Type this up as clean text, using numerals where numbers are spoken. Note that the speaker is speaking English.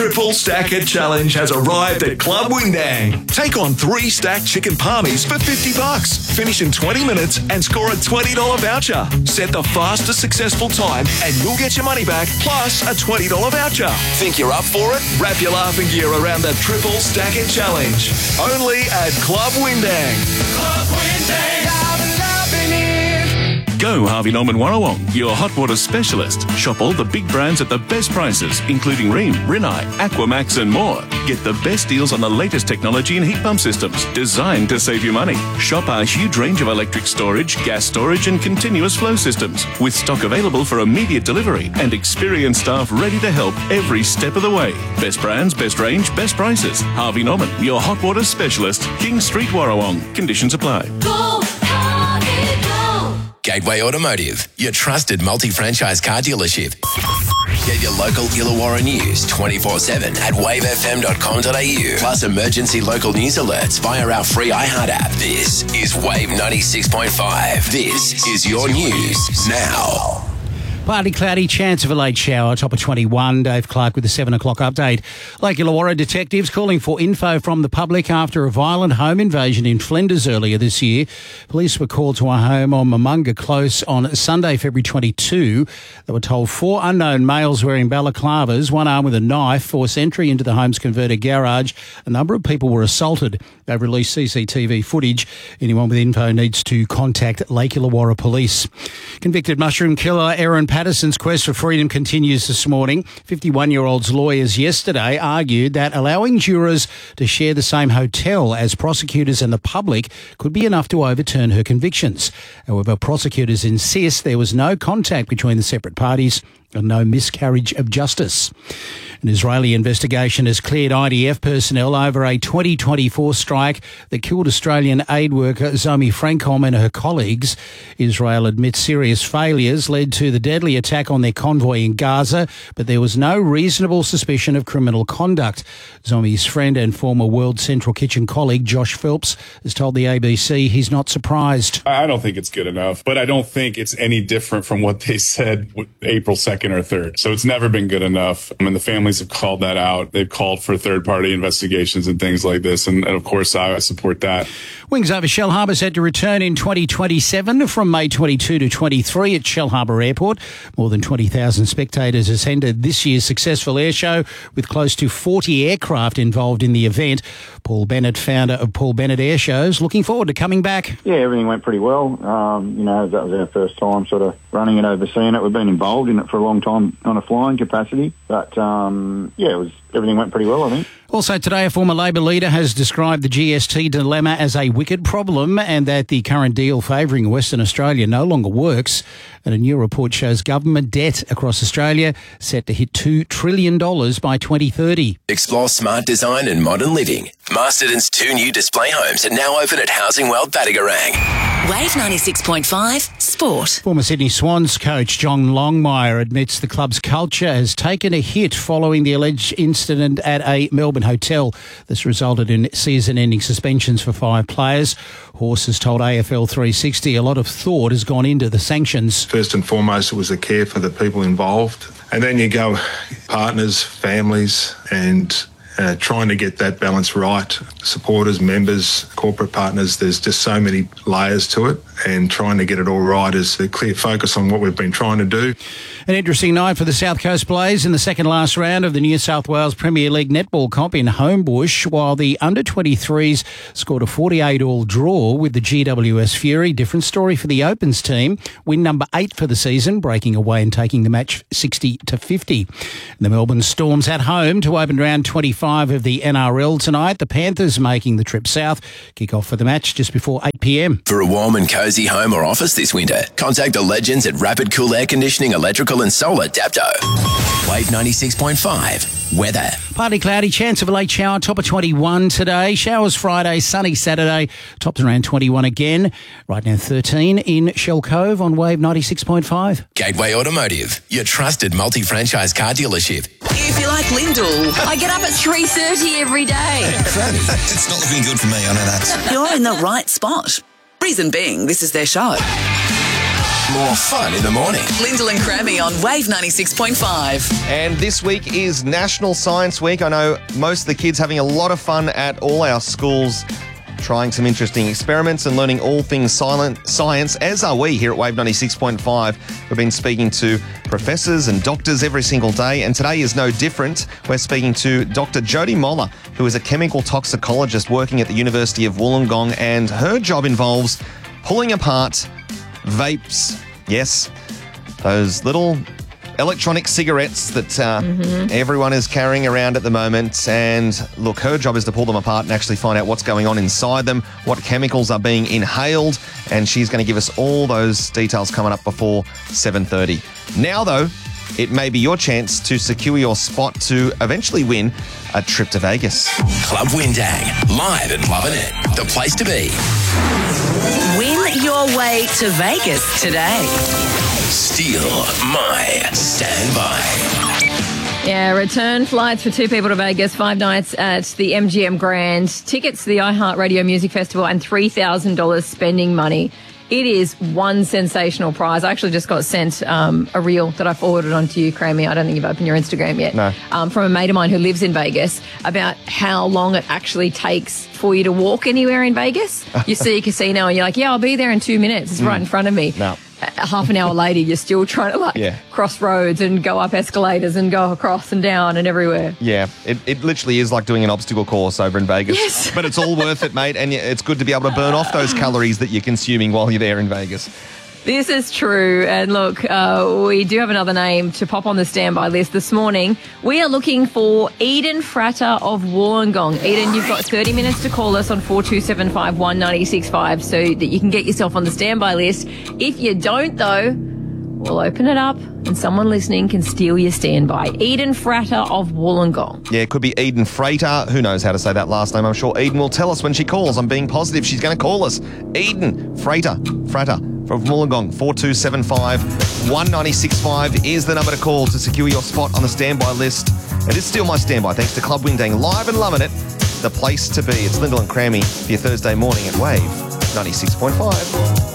Triple Stack It Challenge has arrived at Club Windang. Take on 3 stacked chicken palmies for $50. Finish in 20 minutes and score a $20 voucher. Set the fastest successful time and you'll get your money back plus a $20 voucher. Think you're up for it? Wrap your laughing gear around the Triple Stack It Challenge. Only at Club Windang. Club Windang. Go Harvey Norman Warrawong, your hot water specialist. Shop all the big brands at the best prices, including Rheem, Rinnai, Aquamax and more. Get the best deals on the latest technology and heat pump systems, designed to save you money. Shop our huge range of electric storage, gas storage and continuous flow systems, with stock available for immediate delivery and experienced staff ready to help every step of the way. Best brands, best range, best prices. Harvey Norman, your hot water specialist. King Street, Warrawong. Conditions apply. Go, Harvey, go. Gateway Automotive, your trusted multi-franchise car dealership. Get your local Illawarra news 24/7 at wavefm.com.au. Plus emergency local news alerts via our free iHeart app. This is Wave 96.5. This is your news now. Partly cloudy, chance of a late shower, top of 21. Dave Clark with the 7 o'clock update. Lake Illawarra detectives calling for info from the public after a violent home invasion in Flinders earlier this year. Police were called to a home on Mamunga Close on Sunday, February 22. They were told 4 unknown males wearing balaclavas, one armed with a knife, forced entry into the home's converted garage. A number of people were assaulted. They've released CCTV footage. Anyone with info needs to contact Lake Illawarra Police. Convicted mushroom killer Aaron Patterson's quest for freedom continues this morning. 51-year-old's lawyers yesterday argued that allowing jurors to share the same hotel as prosecutors and the public could be enough to overturn her convictions. However, prosecutors insist there was no contact between the separate parties and no miscarriage of justice. An Israeli investigation has cleared IDF personnel over a 2024 strike that killed Australian aid worker Zomi Frankom and her colleagues. Israel admits serious failures led to the deadly attack on their convoy in Gaza, but there was no reasonable suspicion of criminal conduct. Zomi's friend and former World Central Kitchen colleague Josh Phelps has told the ABC he's not surprised. I don't think it's good enough, but I don't think it's any different from what they said April 2nd or 3rd. So it's never been good enough. I mean, the families have called that out. They've called for third-party investigations and things like this. And of course, I support that. Wings over Shell Harbour set to return in 2027 from May 22 to 23 at Shell Harbour Airport. More than 20,000 spectators attended this year's successful air show with close to 40 aircraft involved in the event. Paul Bennett, founder of Paul Bennett Air Shows, looking forward to coming back. Yeah, everything went pretty well. That was our first time sort of running it, overseeing it. We've been involved in it for a long time on a flying capacity. But, everything went pretty well, I think. Also today, a former Labor leader has described the GST dilemma as a wicked problem and that the current deal favouring Western Australia no longer works. And a new report shows government debt across Australia set to hit $2 trillion by 2030. Explore smart design and modern living. Masterton's 2 new display homes are now open at Housing World Battigarang. Wave 96.5 Sport. Former Sydney Swans coach John Longmire admits the club's culture has taken a hit following the alleged incident at a Melbourne hotel. This resulted in season-ending suspensions for 5 players. Horse has told AFL 360 a lot of thought has gone into the sanctions. First and foremost, it was the care for the people involved. And then you go partners, families, and trying to get that balance right. Supporters, members, corporate partners, there's just so many layers to it, and trying to get it all right is a clear focus on what we've been trying to do. An interesting night for the South Coast Blaze in the second last round of the New South Wales Premier League netball comp in Homebush, while the under-23s scored a 48-all draw with the GWS Fury. Different story for the Opens team. Win number 8 for the season, breaking away and taking the match 60-50. The Melbourne Storms at home to open round 25 of the NRL tonight. The Panthers making the trip south. Kick off for the match just before 8 p.m. For a warm and cosy home or office this winter, contact the legends at Rapid Cool Air Conditioning, Electrical and Solar Dapto. Wave 96.5 weather. Partly cloudy, chance of a late shower, top of 21 today. Showers Friday, sunny Saturday, tops around 21 again. Right now 13 in Shell Cove on Wave 96.5. Gateway Automotive, your trusted multi-franchise car dealership. If you like Lyndall, I get up at 3:30 every day. It's not looking good for me, I know that. You're in the right spot. Reason being, this is their show. More fun in the morning. Lyndall and Crammy on Wave 96.5. And this week is National Science Week. I know most of the kids having a lot of fun at all our schools, trying some interesting experiments and learning all things science, as are we here at Wave 96.5. We've been speaking to professors and doctors every single day, and today is no different. We're speaking to Dr. Jody Moller, who is a chemical toxicologist working at the University of Wollongong, and her job involves pulling apart vapes. Yes, those little electronic cigarettes that everyone is carrying around at the moment. And look, her job is to pull them apart and actually find out what's going on inside them, what chemicals are being inhaled, and she's going to give us all those details coming up before 7:30. Now, though, it may be your chance to secure your spot to eventually win a trip to Vegas. Club Windang, live and loving it. The place to be. Win your way to Vegas today. Steal my standby. Yeah, return flights for 2 people to Vegas, 5 nights at the MGM Grand, tickets to the iHeartRadio Music Festival, and $3,000 spending money. It is one sensational prize. I actually just got sent a reel that I forwarded on to you, Crammy. I don't think you've opened your Instagram yet. No. From a mate of mine who lives in Vegas, about how long it actually takes for you to walk anywhere in Vegas. You see a casino and you're like, yeah, I'll be there in 2 minutes. It's right in front of me. No. Half an hour later, you're still trying to cross roads and go up escalators and go across and down and everywhere. Yeah, it literally is like doing an obstacle course over in Vegas. Yes. But it's all worth it, mate, and it's good to be able to burn off those calories that you're consuming while you're there in Vegas. This is true. And look, we do have another name to pop on the standby list this morning. We are looking for Eden Frater of Wollongong. Eden, you've got 30 minutes to call us on 4275 1965 so that you can get yourself on the standby list. If you don't, though, we'll open it up and someone listening can steal your standby. Eden Frater of Wollongong. Yeah, it could be Eden Frater. Who knows how to say that last name? I'm sure Eden will tell us when she calls. I'm being positive she's going to call us. Eden Frater from Wollongong. 4275 1965 is the number to call to secure your spot on the standby list. It is still my standby, thanks to Club Windang, live and loving it. The place to be. It's Lyndall and Crammy for your Thursday morning at Wave 96.5.